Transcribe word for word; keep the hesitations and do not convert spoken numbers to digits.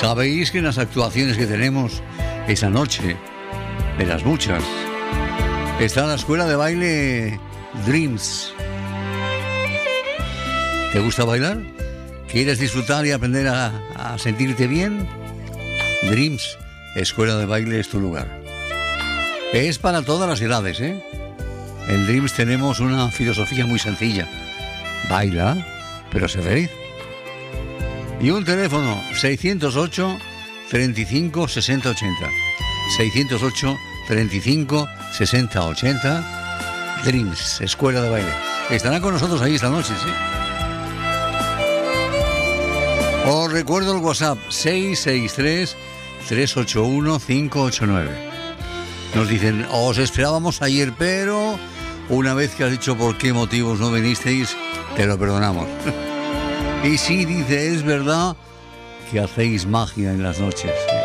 Sabéis que en las actuaciones que tenemos esa noche, de las muchas, está la escuela de baile Dreams. ¿Te gusta bailar? ¿Quieres disfrutar y aprender a, a sentirte bien? Dreams, escuela de baile, es tu lugar. Es para todas las edades, ¿eh? En Dreams tenemos una filosofía muy sencilla. Baila, pero sé feliz. Y un teléfono, seiscientos ocho, treinta y cinco, sesenta, ochenta. seiscientos ocho, treinta y cinco, sesenta, ochenta. Dreams, escuela de baile. Estarán con nosotros ahí esta noche, ¿sí? Os recuerdo el WhatsApp, seis seis tres, tres ocho uno, cinco ocho nueve. Nos dicen, os esperábamos ayer, pero una vez que has dicho por qué motivos no vinisteis, te lo perdonamos. Y sí, dice, es verdad que hacéis magia en las noches.